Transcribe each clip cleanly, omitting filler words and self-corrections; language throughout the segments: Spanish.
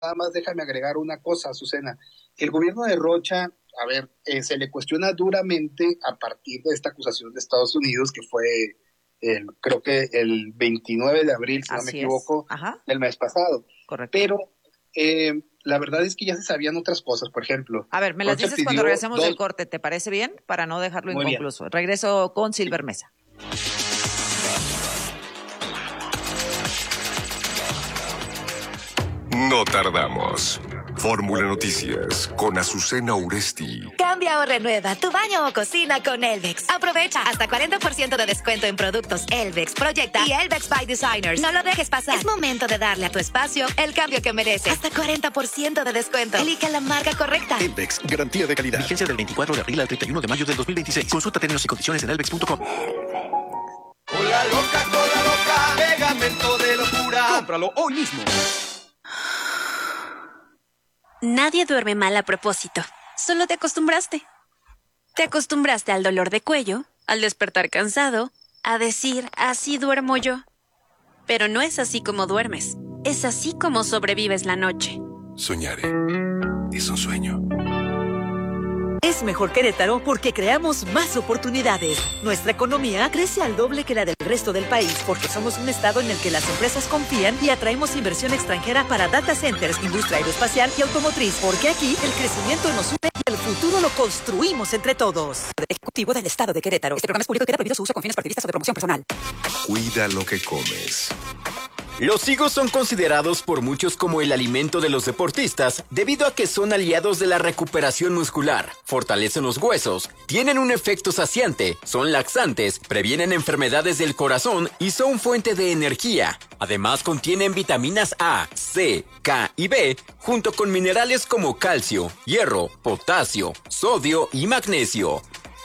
nada más déjame agregar una cosa, Azucena. El gobierno de Rocha, a ver, se le cuestiona duramente a partir de esta acusación de Estados Unidos, que fue, creo que el 29 de abril, si no me equivoco, del mes pasado. Correcto. Pero la verdad es que ya se sabían otras cosas, por ejemplo. A ver, me las dices cuando regresemos del corte, ¿te parece bien? Para no dejarlo inconcluso. Regreso con Silver Mesa. No tardamos. Fórmula Noticias con Azucena Uresti. Cambia o renueva tu baño o cocina con Elvex. Aprovecha hasta 40% de descuento en productos Elvex, Proyecta y Elvex by Designers. No lo dejes pasar. Es momento de darle a tu espacio el cambio que merece. Hasta 40% de descuento. Elige la marca correcta. Elvex, garantía de calidad. Vigencia del 24 de abril al 31 de mayo del 2026. Consulta términos y condiciones en elvex.com. Cola loca, pegamento de locura. Cómpralo hoy mismo. Nadie duerme mal a propósito. Solo te acostumbraste. Te acostumbraste al dolor de cuello, al despertar cansado, a decir, así duermo yo. Pero no es así como duermes. Es así como sobrevives la noche. Soñaré. Es un sueño. Es mejor Querétaro porque creamos más oportunidades. Nuestra economía crece al doble que la del resto del país porque somos un estado en el que las empresas confían y atraemos inversión extranjera para data centers, industria aeroespacial y automotriz. Porque aquí el crecimiento nos une y el futuro lo construimos entre todos. Ejecutivo del Estado de Querétaro. Este programa es público y queda prohibido su uso con fines partidistas o de promoción personal. Cuida lo que comes. Los higos son considerados por muchos como el alimento de los deportistas debido a que son aliados de la recuperación muscular, fortalecen los huesos, tienen un efecto saciante, son laxantes, previenen enfermedades del corazón y son fuente de energía. Además contienen vitaminas A, C, K y B, junto con minerales como calcio, hierro, potasio, sodio y magnesio.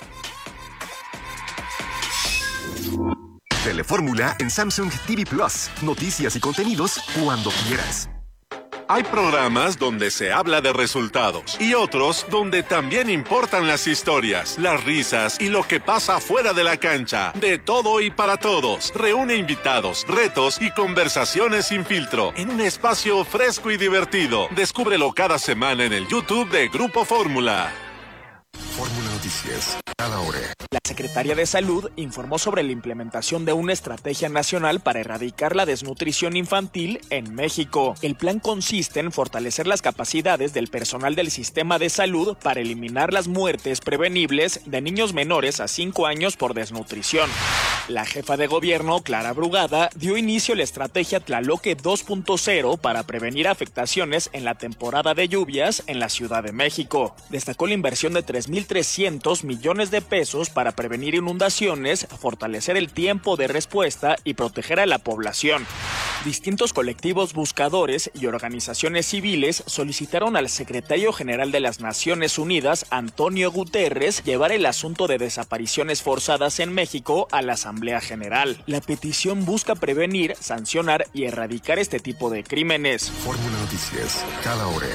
Telefórmula en Samsung TV Plus. Noticias y contenidos cuando quieras. Hay programas donde se habla de resultados y otros donde también importan las historias, las risas y lo que pasa fuera de la cancha. De todo y para todos. Reúne invitados, retos y conversaciones sin filtro en un espacio fresco y divertido. Descúbrelo cada semana en el YouTube de Grupo Fórmula. Fórmula Noticias, cada hora. La Secretaría de Salud informó sobre la implementación de una estrategia nacional para erradicar la desnutrición infantil en México. El plan consiste en fortalecer las capacidades del personal del sistema de salud para eliminar las muertes prevenibles de niños menores a 5 años por desnutrición. La jefa de gobierno, Clara Brugada, dio inicio a la estrategia Tlaloque 2.0 para prevenir afectaciones en la temporada de lluvias en la Ciudad de México. Destacó la inversión de 3.300 millones de pesos para prevenir inundaciones, fortalecer el tiempo de respuesta y proteger a la población. Distintos colectivos buscadores y organizaciones civiles solicitaron al secretario general de las Naciones Unidas, Antonio Guterres, llevar el asunto de desapariciones forzadas en México a la Asamblea General. La petición busca prevenir, sancionar y erradicar este tipo de crímenes. Fórmula Noticias, cada hora.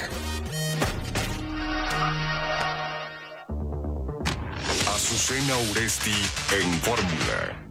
Azucena Uresti en Fórmula.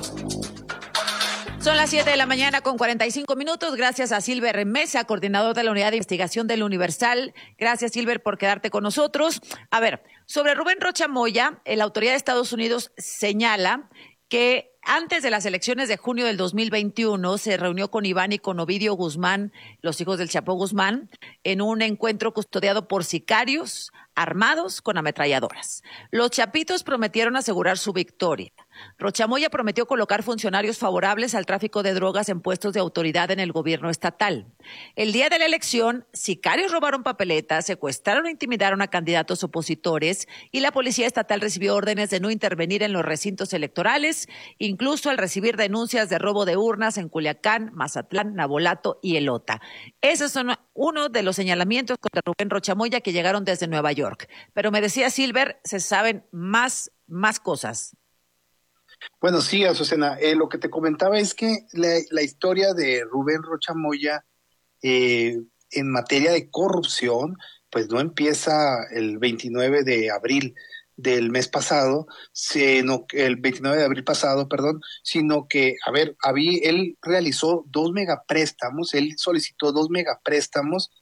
Son las 7 de la mañana con 45 minutos. Gracias a Silver Mesa, coordinador de la Unidad de Investigación del Universal. Gracias, Silver, por quedarte con nosotros. A ver, sobre Rubén Rocha Moya, la autoridad de Estados Unidos señala que antes de las elecciones de junio del 2021 se reunió con Iván y con Ovidio Guzmán, los hijos del Chapo Guzmán, en un encuentro custodiado por sicarios armados con ametralladoras. Los chapitos prometieron asegurar su victoria. Rocha Moya prometió colocar funcionarios favorables al tráfico de drogas en puestos de autoridad en el gobierno estatal. El día de la elección, sicarios robaron papeletas, secuestraron e intimidaron a candidatos opositores y la policía estatal recibió órdenes de no intervenir en los recintos electorales, incluso al recibir denuncias de robo de urnas en Culiacán, Mazatlán, Navolato y Elota. Esos son uno de los señalamientos contra Rubén Rocha Moya que llegaron desde Nueva York. Pero me decía Silver, se saben más cosas. Bueno, sí, Azucena, lo que te comentaba es que la historia de Rubén Rocha Moya en materia de corrupción, pues no empieza el 29 de abril del mes pasado, sino el 29 de abril pasado, perdón, sino que, a ver, él realizó 2 megapréstamos, él solicitó 2 megapréstamos